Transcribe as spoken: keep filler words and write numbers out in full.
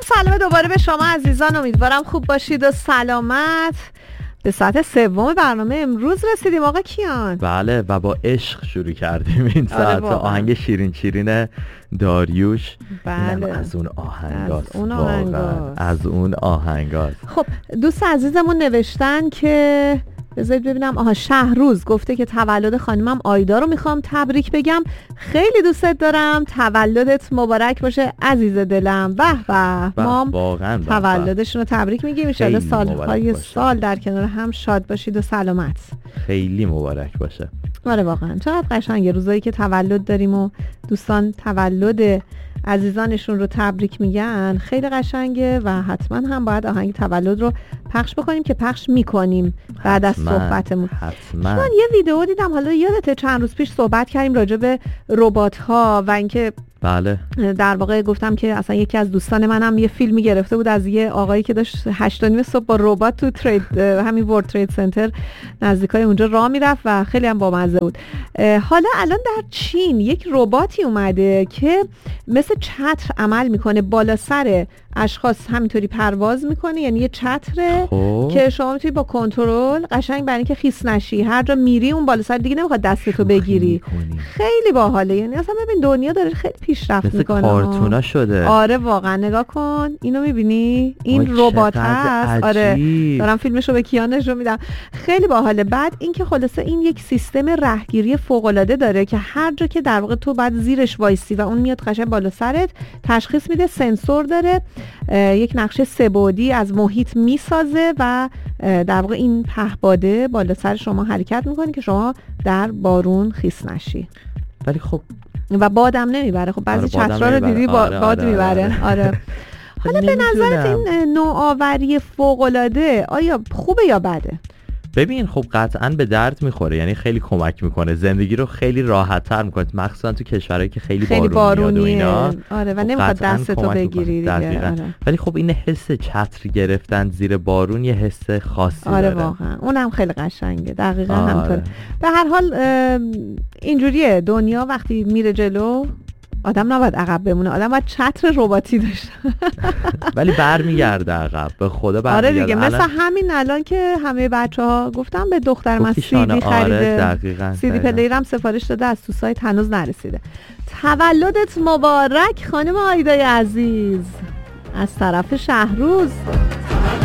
سلام دوباره به شما عزیزان، امیدوارم خوب باشید و سلامت. به ساعت سوم برنامه امروز رسیدیم آقا کیان. بله و با عشق شروع کردیم این ساعت. آره آهنگ شیرین شیرین داریوش. بله از اون آهنگاست، از اون آهنگاست. از اون آهنگاست. خب دوست عزیزمون نوشتن که بذارید ببینم. آها شهروز گفته که تولد خانمم آیدا رو میخوام تبریک بگم، خیلی دوستت دارم، تولدت مبارک باشه عزیز دلم. به به، ما واقعا تولدشون رو تبریک میگیم، ان شاءالله سالهای سال در کنار هم شاد باشید و سلامت. خیلی مبارک باشه. آره واقعا چقدر قشنگه روزایی که تولد داریم و دوستان تولد عزیزانشون رو تبریک میگن، خیلی قشنگه و حتما هم باید آهنگ تولد رو پخش بکنیم که پخش میکنیم بعد از صحبتمون. حتما. من یه ویدیو دیدم، حالا یادته چند روز پیش صحبت کردیم راجع به ربات ها و اینکه بله در واقع گفتم که اصلا یکی از دوستان منم یه فیلمی گرفته بود از یه آقایی که داشت هشت و نیم صبح با ربات تو ترید همین ورلد ترید سنتر نزدیکای اونجا راه میرفت و خیلی هم بامزه بود. حالا الان در چین یک رباتی اومده که مثل چتر عمل میکنه، بالا سر اشخاص همینطوری پرواز میکنه، یعنی یه چتره خوب. که شما میتونی با کنترل قشنگ برای اینکه خیس نشی هر جا میری اون بالا سر دیگه نمیخواد دستتو بگیری میکنی. خیلی باحاله، یعنی اصلا ببین دنیا داره خیلی پیشرفت میکنه، مثل کارتونا شده. آره واقعا نگاه کن اینو میبینی این ربات هست. آره دارم فیلمشو به کیان نشون میدم، خیلی باحاله. بعد اینکه خلاصه این یک سیستم رهگیری فوق العاده داره که هر جا که در واقع تو بعد زیرش وایسی و اون میاد قشنگ بالا سرت تشخیص میده، سنسور داره، یک نقشه سه بعدی از محیط میسازه و در واقع این پهپاده بالا سر شما حرکت میکنه که شما در بارون خیس نشی. ولی خب و بادم نمیبره. خب بعضی چترها رو دیدی با آره باد آره میبره. آره, آره. حالا به نظرت این نوآوری فوق العاده آیا خوبه یا بده؟ ببین خب قطعاً به درد میخوره، یعنی خیلی کمک میکنه، زندگی رو خیلی راحت تر میکنه، مخصوصا تو کشورهایی که خیلی, خیلی بارونی و اینا. آره و نمیخواد دستتو بگیری دیگه. آره. ولی خب این حس چتر گرفتن زیر بارون یه حس خاصی آره داره. واقعا اونم خیلی قشنگه. دقیقاً آره. همطوره. به هر حال اینجوریه دنیا، وقتی میره جلو آدم نباید عقب بمونه، آدم باید چتر رباتی داشته. ولی برمیگرده عقب، به خدا برمیگرده. آره دیگه مثل همین الان که همه بچه‌ها گفتم به دختر من سیدی خریده، آره سیدی پلیرم سفارش داده، از تو سایت هنوز نرسیده. تولدت مبارک خانم آیدای عزیز از طرف شهروز.